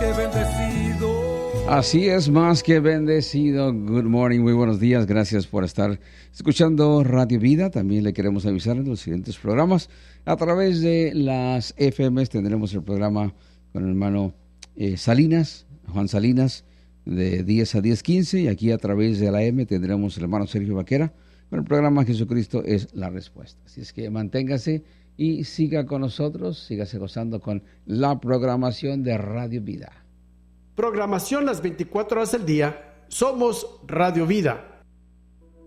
que bendecido. Así es, más que bendecido. Good morning, muy buenos días. Gracias por estar escuchando Radio Vida. También le queremos avisar en los siguientes programas. A través de las FMs tendremos el programa con el hermano Salinas, Juan Salinas, de 10 a 10:15. Y aquí a través de la M tendremos el hermano Sergio Vaquera con el programa Jesucristo es la Respuesta. Así es que manténgase y siga con nosotros, sígase gozando con la programación de Radio Vida. Programación las 24 horas del día. Somos Radio Vida.